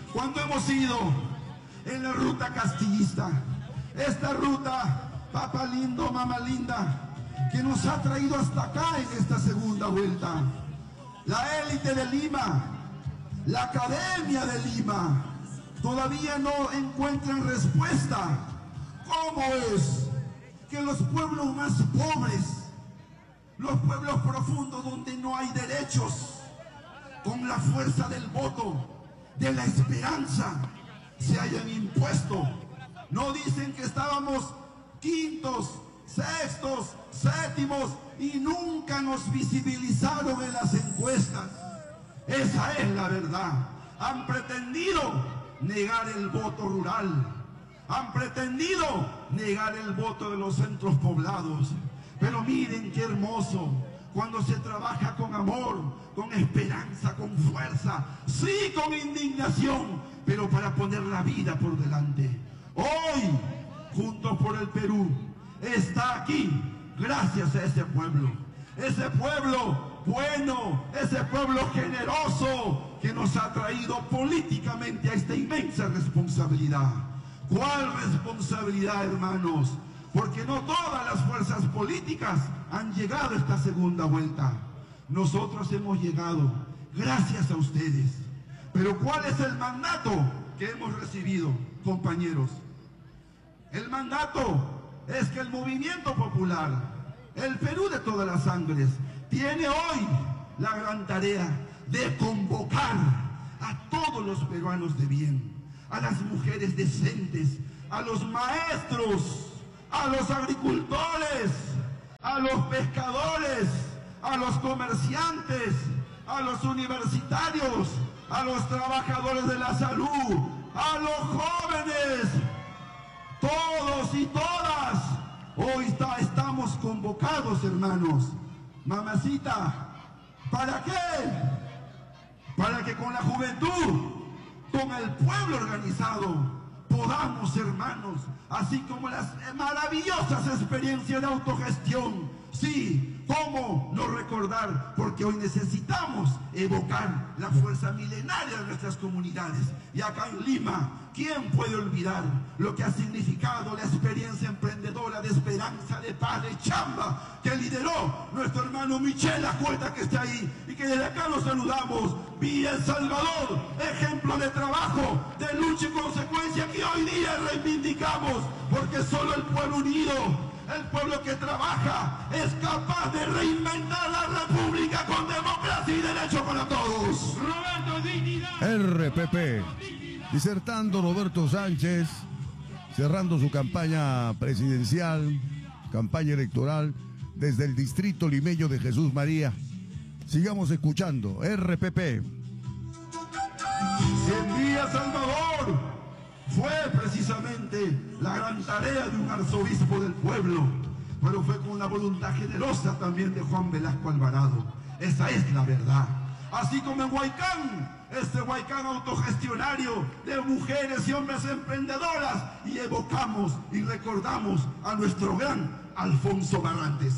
cuando hemos ido en la ruta castillista, esta ruta, papá lindo, mamá linda, que nos ha traído hasta acá en esta segunda vuelta. La élite de Lima, la academia de Lima, todavía no encuentran respuesta. ¿Cómo es que los pueblos más pobres, los pueblos profundos donde no hay derechos, con la fuerza del voto, de la esperanza, se hayan impuesto? No dicen que estábamos quintos, sextos, séptimos y nunca nos visibilizaron en las encuestas. Esa es la verdad. Han pretendido negar el voto rural, han pretendido negar el voto de los centros poblados. Pero miren qué hermoso, cuando se trabaja con amor, con esperanza, con fuerza, sí, con indignación, pero para poner la vida por delante. Hoy, Juntos por el Perú está aquí gracias a ese pueblo bueno, ese pueblo generoso que nos ha traído políticamente a esta inmensa responsabilidad. ¿Cuál responsabilidad, hermanos? Porque no todas las fuerzas políticas han llegado a esta segunda vuelta. Nosotros hemos llegado gracias a ustedes. Pero ¿cuál es el mandato que hemos recibido, compañeros? El mandato es que el movimiento popular, el Perú de todas las sangres, tiene hoy la gran tarea de convocar a todos los peruanos de bien, a las mujeres decentes, a los maestros, a los agricultores, a los pescadores, a los comerciantes, a los universitarios, a los trabajadores de la salud, a los jóvenes, todos y todas. Hoy estamos convocados, hermanos. Mamacita, ¿para qué? Para que con la juventud, con el pueblo organizado, podamos, hermanos, así como las maravillosas experiencias de autogestión. Sí, ¿cómo no recordar? Porque hoy necesitamos evocar la fuerza milenaria de nuestras comunidades. Y acá en Lima, ¿quién puede olvidar lo que ha significado la experiencia emprendedora de esperanza, de paz, de chamba, que lideró nuestro hermano Michel Acueta, que está ahí, y que desde acá lo saludamos? Villa El Salvador, ejemplo de trabajo, de lucha y consecuencia que hoy día reivindicamos, porque solo el pueblo unido, el pueblo que trabaja, es capaz de reinventar la república con democracia y derecho para todos. Roberto, dignidad. RPP, disertando Roberto Sánchez, cerrando su campaña presidencial, campaña electoral, desde el distrito limeño de Jesús María. Sigamos escuchando, RPP. 100 días Salvador fue precisamente la gran tarea de un arzobispo del pueblo, pero fue con la voluntad generosa también de Juan Velasco Alvarado. Esa es la verdad. Así como en Huaycán, este Huaycán autogestionario de mujeres y hombres emprendedoras, y evocamos y recordamos a nuestro gran Alfonso Barrantes.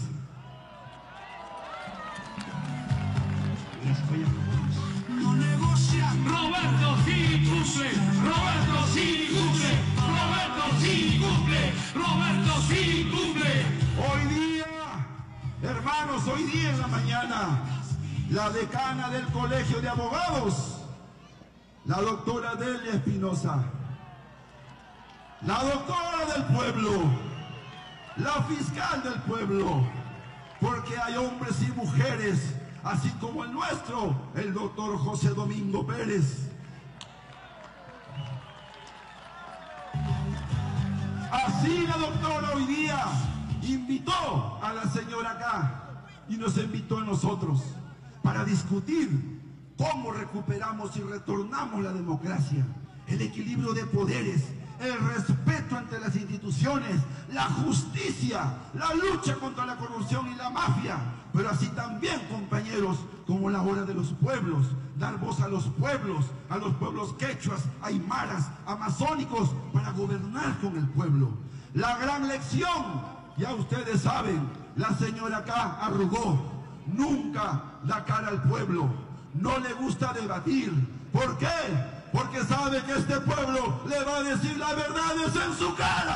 No negocia. Roberto sí cumple. Roberto sí cumple. Roberto sí cumple. Roberto sí cumple. Hoy día, hermanos, hoy día en la mañana, la decana del Colegio de Abogados, la doctora Delia Espinosa, la doctora del pueblo, la fiscal del pueblo, porque hay hombres y mujeres, así como el nuestro, el doctor José Domingo Pérez. Así la doctora hoy día invitó a la señora acá y nos invitó a nosotros para discutir cómo recuperamos y retornamos la democracia, el equilibrio de poderes, el respeto ante las instituciones, la justicia, la lucha contra la corrupción y la mafia, pero así también, compañeros, como la hora de los pueblos, dar voz a los pueblos quechuas, aymaras, amazónicos, para gobernar con el pueblo. La gran lección, ya ustedes saben, la señora acá arrugó, nunca da cara al pueblo, no le gusta debatir. ¿Por qué? Porque sabe que este pueblo le va a decir la verdad es en su cara.